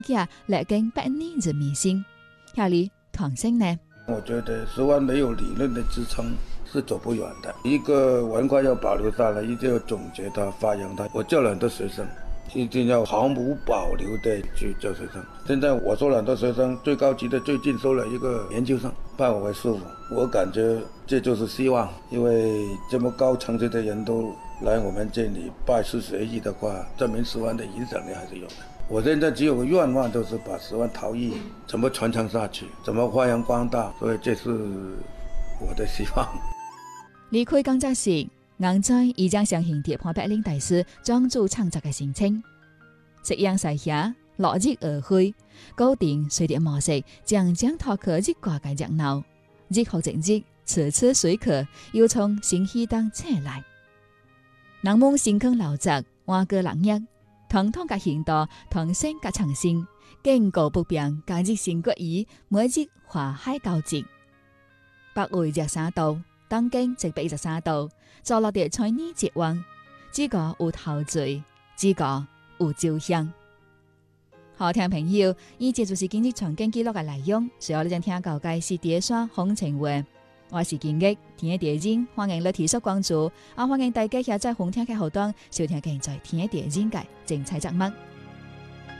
下来跟百年人民心。下里唐生呢？ 我觉得10万没有理论的支撑是走不远的。一个文化要保留下来，一定要总结它、发扬它。我教了很多学生，一定要毫无保留的去教学生。现在我收了很多学生，最高级的最近收了一个研究生，拜我为师傅。我感觉这就是希望，因为这么高层次的人都来我们这里拜师学艺的话，证明10万的影响力还是有的。我现在只有个愿望，就是把10万陶艺怎么传承下去，怎么发扬光大，所以这是我的希望。 离开工作时，硬在已将相信地盘百灵大师庄主创作嘅心情，夕阳西下，落日而去，高定随着模式，将脱去日挂嘅热闹，日后正日，次次水客又从新溪当车来，人们新坑老宅，换个人业。统统嘅行道，同声嘅创新，亘古不变，加日新国语，每日花海交集。北纬23度，东經113度，坐落地在呢節灣，只個有頭水，只個有酒香。好聽朋友，以這就是今日傳經記錄嘅內容，隨後你將聽到嘅是第一雙風情話。我是今日天地人，歡迎你提出關注，歡迎大家下載紅聽嘅後端收聽現在天地人嘅精彩節目。